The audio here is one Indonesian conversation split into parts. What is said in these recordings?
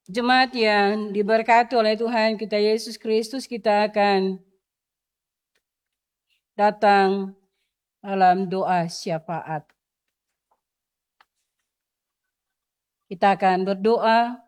Jemaat yang diberkati oleh Tuhan kita Yesus Kristus, kita akan datang dalam doa syafaat. Kita akan berdoa,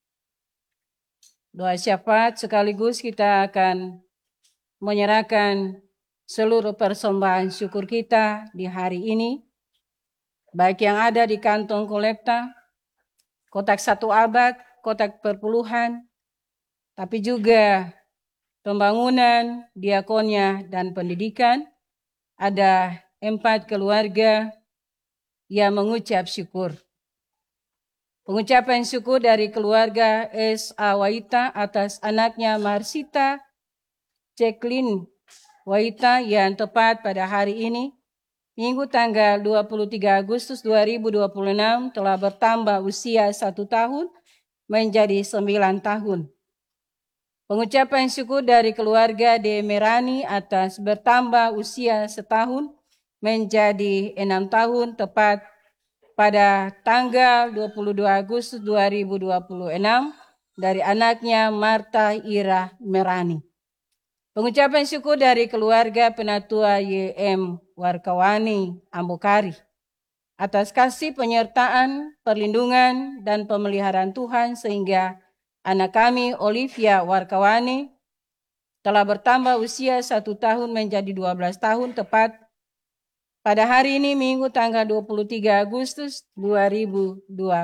doa syafaat sekaligus kita akan menyerahkan seluruh persembahan syukur kita di hari ini, baik yang ada di kantong kolekta, kotak 1 abad, kotak perpuluhan, tapi juga pembangunan, diakonia, dan pendidikan. Ada 4 keluarga yang mengucap syukur. Pengucapan syukur dari keluarga S.A. Waita atas anaknya Marsita Ceklin Waita yang tepat pada hari ini, Minggu tanggal 23 Agustus 2026 telah bertambah usia 1 tahun menjadi 9 tahun. Pengucapan syukur dari keluarga De Merani atas bertambah usia 1 tahun menjadi 6 tahun tepat pada tanggal 22 Agustus 2026 dari anaknya Marta Ira Merani. Pengucapan syukur dari keluarga Penatua Y.M. Warkawani Ambokari atas kasih penyertaan, perlindungan, dan pemeliharaan Tuhan sehingga anak kami Olivia Warkawani telah bertambah usia 1 tahun menjadi 12 tahun tepat pada hari ini Minggu tanggal 23 Agustus 2026.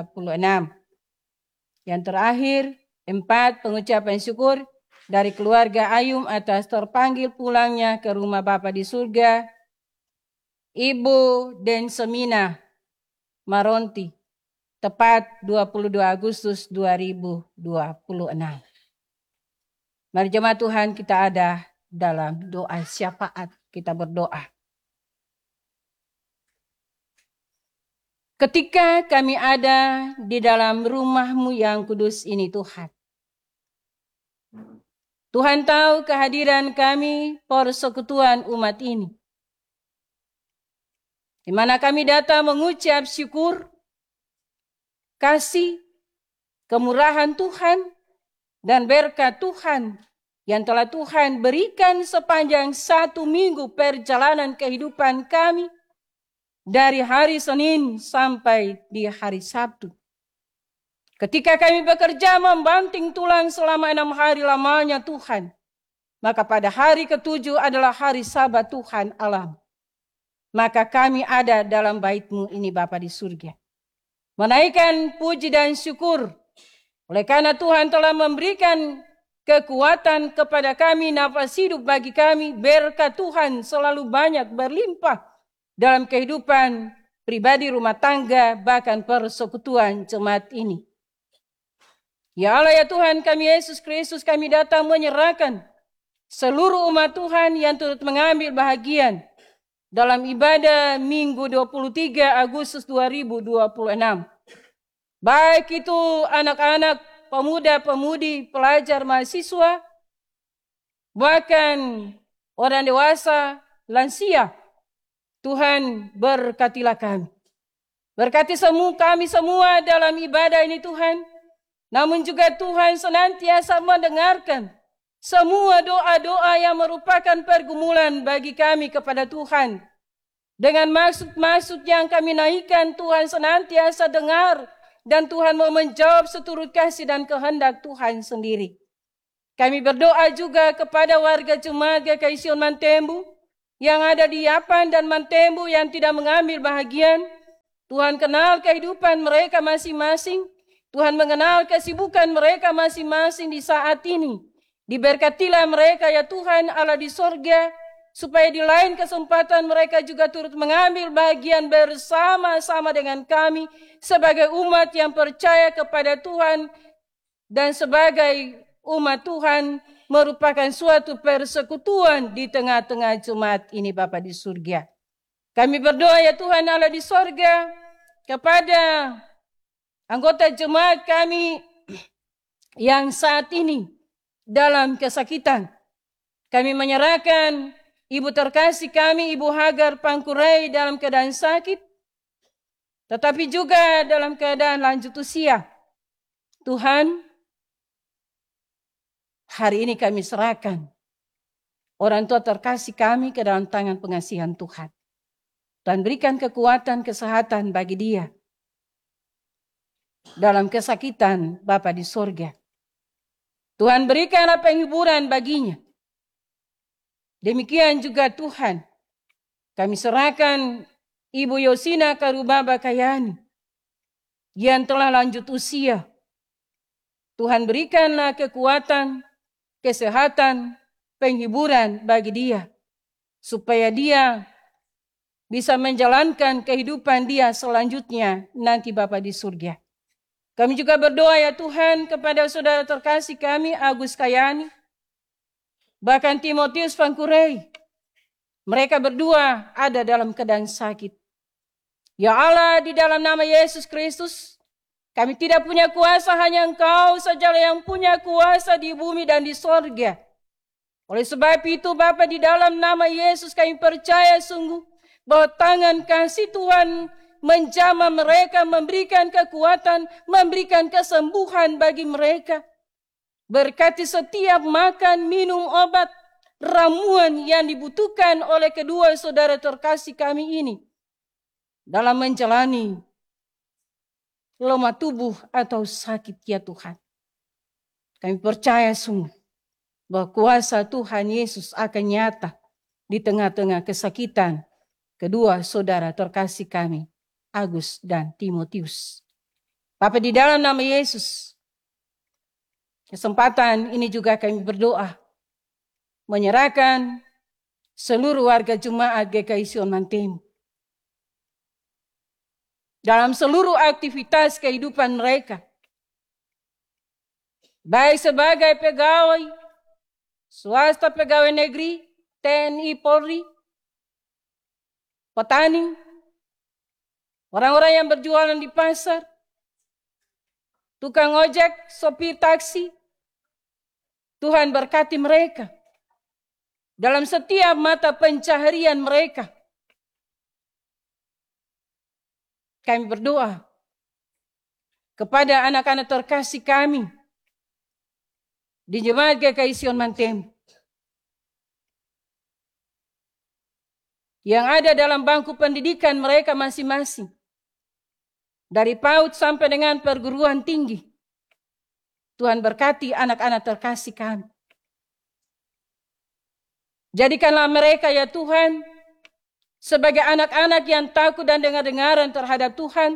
Yang terakhir, 4 pengucapan syukur dari keluarga Ayum atas terpanggil pulangnya ke rumah Bapa di surga, Ibu Densemina Maronti, tepat 22 Agustus 2026. Mari jemaat Tuhan, kita ada dalam doa syafaat, kita berdoa. Ketika kami ada di dalam rumah-Mu yang kudus ini Tuhan, Tuhan tahu kehadiran kami persekutuan umat ini, di mana kami datang mengucap syukur, kasih, kemurahan Tuhan, dan berkat Tuhan yang telah Tuhan berikan sepanjang 1 minggu perjalanan kehidupan kami, dari hari Senin sampai di hari Sabtu. Ketika kami bekerja membanting tulang selama 6 hari lamanya Tuhan, maka pada hari ke-7 adalah hari Sabat Tuhan Allah. Maka kami ada dalam bait-Mu ini Bapa di surga, menaikkan puji dan syukur oleh karena Tuhan telah memberikan kekuatan kepada kami, nafas hidup bagi kami, berkat Tuhan selalu banyak berlimpah dalam kehidupan pribadi, rumah tangga, bahkan persekutuan jemaat ini. Ya Allah ya Tuhan kami Yesus Kristus, kami datang menyerahkan seluruh umat Tuhan yang turut mengambil bahagian dalam ibadah Minggu 23 Agustus 2026. Baik itu anak-anak, pemuda-pemudi, pelajar, mahasiswa, bahkan orang dewasa, lansia. Tuhan berkatilah kami. Berkati kami semua dalam ibadah ini Tuhan. Namun juga Tuhan senantiasa mendengarkan semua doa-doa yang merupakan pergumulan bagi kami kepada Tuhan. Dengan maksud-maksud yang kami naikkan, Tuhan senantiasa dengar. Dan Tuhan mau menjawab seturut kasih dan kehendak Tuhan sendiri. Kami berdoa juga kepada warga jemaat GKI Sion Mantembu yang ada di Yapan dan Mantembu yang tidak mengambil bahagian. Tuhan kenal kehidupan mereka masing-masing. Tuhan mengenal kesibukan mereka masing-masing di saat ini. Diberkatilah mereka ya Tuhan Allah di sorga, supaya di lain kesempatan mereka juga turut mengambil bahagian bersama-sama dengan kami sebagai umat yang percaya kepada Tuhan dan sebagai umat Tuhan merupakan suatu persekutuan di tengah-tengah jemaat ini Bapa di surga. Kami berdoa ya Tuhan Allah di sorga kepada anggota jemaat kami yang saat ini dalam kesakitan. Kami menyerahkan Ibu terkasih kami, Ibu Hagar Pangkurai dalam keadaan sakit, tetapi juga dalam keadaan lanjut usia. Tuhan, Hari ini kami serahkan orang tua terkasih kami ke dalam tangan pengasihan Tuhan. Dan berikan kekuatan, kesehatan bagi dia. Dalam kesakitan Bapa di sorga. Tuhan berikanlah penghiburan baginya. Demikian juga Tuhan, kami serahkan Ibu Yosina Karubaba Kayani yang telah lanjut usia. Tuhan berikanlah kekuatan, kesehatan, penghiburan bagi dia. Supaya dia bisa menjalankan kehidupan dia selanjutnya nanti Bapa di surga. Kami juga berdoa ya Tuhan kepada saudara terkasih kami Agus Kayani, bahkan Timotius Pangkurei. Mereka berdua ada dalam keadaan sakit. Ya Allah, di dalam nama Yesus Kristus, kami tidak punya kuasa, hanya Engkau sajalah yang punya kuasa di bumi dan di sorga. Oleh sebab itu Bapa, di dalam nama Yesus kami percaya sungguh bahwa tangan kasih Tuhan menjamah mereka, memberikan kekuatan, memberikan kesembuhan bagi mereka. Berkati setiap makan, minum obat, ramuan yang dibutuhkan oleh kedua saudara terkasih kami ini dalam menjalani lemah tubuh atau sakit ya Tuhan. Kami percaya sungguh bahwa kuasa Tuhan Yesus akan nyata di tengah-tengah kesakitan kedua saudara terkasih kami, Agus dan Timotius. Bapa, di dalam nama Yesus, kesempatan ini juga kami berdoa, menyerahkan seluruh warga jemaat GKI Sion Mantemu dalam seluruh aktivitas kehidupan mereka, baik sebagai pegawai, swasta, pegawai negeri, TNI, Polri, petani, orang-orang yang berjualan di pasar, tukang ojek, sopir taksi. Tuhan berkati mereka dalam setiap mata pencaharian mereka. Kami berdoa kepada anak-anak terkasih kami di Jemaat GKI Sion Mantemu yang ada dalam bangku pendidikan mereka masing-masing, dari PAUD sampai dengan perguruan tinggi. Tuhan berkati anak-anak terkasih kami. Jadikanlah mereka ya Tuhan sebagai anak-anak yang takut dan dengar-dengaran terhadap Tuhan.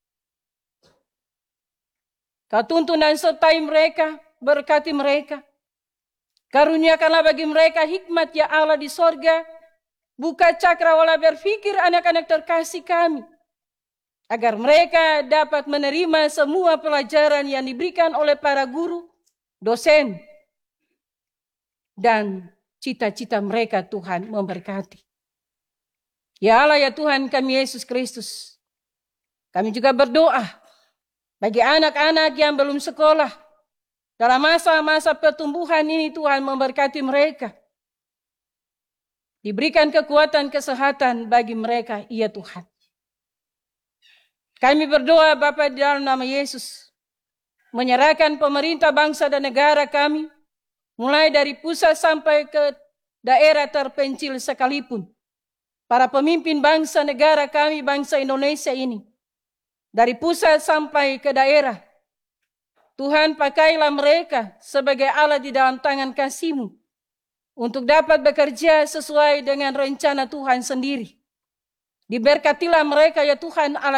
Kau tuntun dan sertai mereka, berkati mereka. Karuniakanlah bagi mereka hikmat ya Allah di sorga. Buka cakrawala berfikir anak-anak terkasih kami, agar mereka dapat menerima semua pelajaran yang diberikan oleh para guru, dosen, dan cita-cita mereka Tuhan memberkati. Ya Allah ya Tuhan kami Yesus Kristus, kami juga berdoa bagi anak-anak yang belum sekolah. Dalam masa-masa pertumbuhan ini Tuhan memberkati mereka. Diberikan kekuatan kesehatan bagi mereka, ya Tuhan. Kami berdoa Bapa di dalam nama Yesus, menyerahkan pemerintah bangsa dan negara kami, mulai dari pusat sampai ke daerah terpencil sekalipun. Para pemimpin bangsa negara kami, bangsa Indonesia ini, dari pusat sampai ke daerah, Tuhan pakailah mereka sebagai alat di dalam tangan kasih-Mu, untuk dapat bekerja sesuai dengan rencana Tuhan sendiri. Diberkatilah mereka ya Tuhan Allah